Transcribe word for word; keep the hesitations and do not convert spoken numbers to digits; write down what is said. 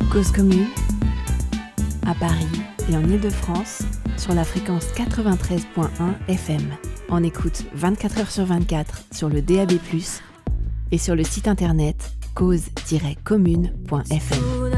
Cause commune, à Paris et en Ile-de-France, sur la fréquence quatre-vingt-treize virgule un F M. En écoute vingt-quatre heures sur vingt-quatre sur le D A B plus, et sur le site internet cause tiret commune point F M.